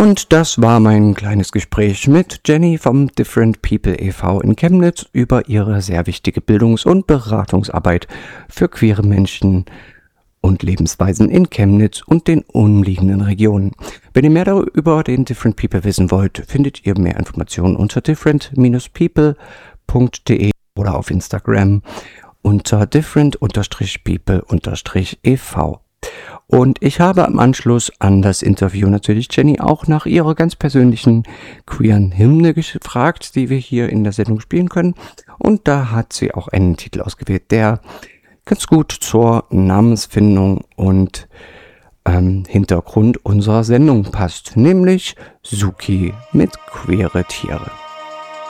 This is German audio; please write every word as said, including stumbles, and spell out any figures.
Und das war mein kleines Gespräch mit Jenny vom Different People e V in Chemnitz über ihre sehr wichtige Bildungs- und Beratungsarbeit für queere Menschen und Lebensweisen in Chemnitz und den umliegenden Regionen. Wenn ihr mehr darüber den Different People wissen wollt, findet ihr mehr Informationen unter different dash people punkt de oder auf Instagram unter different people e v. Und ich habe am Anschluss an das Interview natürlich Jenny auch nach ihrer ganz persönlichen queeren Hymne gefragt, die wir hier in der Sendung spielen können. Und da hat sie auch einen Titel ausgewählt, der ganz gut zur Namensfindung und ähm, Hintergrund unserer Sendung passt, nämlich Suki mit queere Tiere.